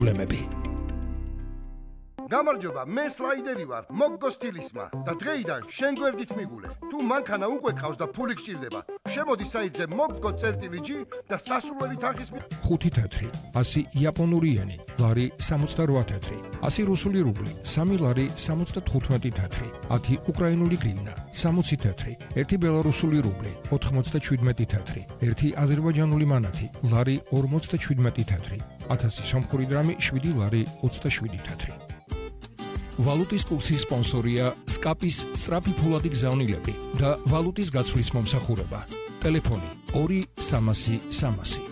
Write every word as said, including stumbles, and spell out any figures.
პრობლემები. გამარჯობა, მე სლაიდერი ვარ, მოგგო სტილისმა და დღეიდან შენ გვერდით მიგულე. თუ მანქანა უკვე ყავს და ფული გჭირდება, შემოდი საიტზე მოგგო წერტილი ჯი და სასურველი თანხის მით. ხუთი თეთრი, ასი იაპონური იენი, ლარი სამოცდაოთხ თეთრი, ასი რუსული რუბლი, სამი ლარი სამოცდათხუთმეტი თეთრი, ათი უკრაინული გრივნა, სამოცი თეთრი, ერთი ბელარუსული რუბლი, ოთხმოცდაშვიდმეტი თეთრი, ერთი აზერბაიჯანული მანათი, ლარი ორმოცდაშვიდმეტი თეთრი, ათასი სომხური დრამი, შვიდი ლარი ოცდაშვიდი თეთრი. ვალუტის კურსის სპონსორია სკაპის სწრაფი ფულადი გზავნილები და ვალუტის გაცვლის მომსახურება. ტელეფონი ორი სამასი სამასი.